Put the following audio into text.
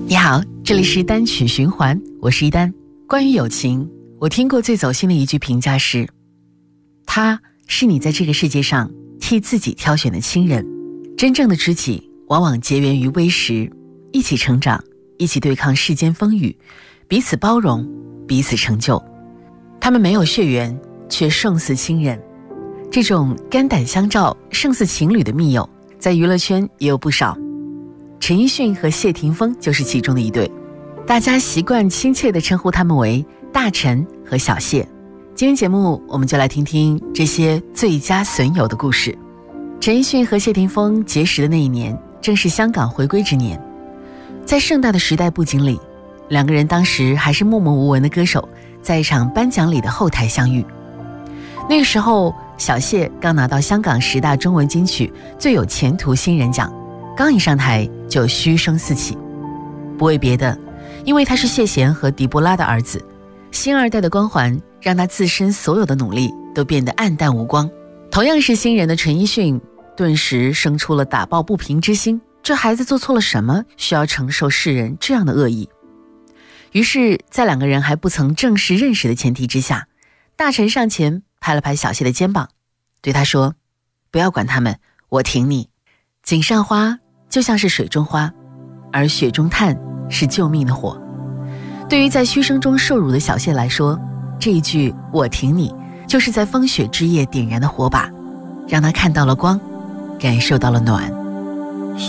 你好，这里是单曲循环，我是一丹。关于友情，我听过最走心的一句评价是，他是你在这个世界上替自己挑选的亲人。真正的知己往往结缘于微时，一起成长，一起对抗世间风雨，彼此包容，彼此成就。他们没有血缘，却胜似亲人。这种肝胆相照，胜似情侣的密友，在娱乐圈也有不少。陈奕迅和谢霆锋就是其中的一对，大家习惯亲切地称呼他们为大陈和小谢。今天节目我们就来听听这些最佳损友的故事。陈奕迅和谢霆锋结识的那一年，正是香港回归之年。在盛大的时代布景里，两个人当时还是默默无闻的歌手，在一场颁奖礼的后台相遇。那个时候，小谢刚拿到香港10大中文金曲最有前途新人奖，刚一上台就嘘声四起。不为别的，因为他是谢贤和狄波拉的儿子，星二代的光环让他自身所有的努力都变得黯淡无光。同样是新人的陈奕迅顿时生出了打抱不平之心，这孩子做错了什么，需要承受世人这样的恶意？于是在两个人还不曾正式认识的前提之下，大陈上前拍了拍小谢的肩膀，对他说，不要管他们，我挺你。井上花就像是水中花，而雪中炭是救命的火。对于在嘘声中受辱的小谢来说，这一句我挺你就是在风雪之夜点燃的火把，让他看到了光，感受到了暖。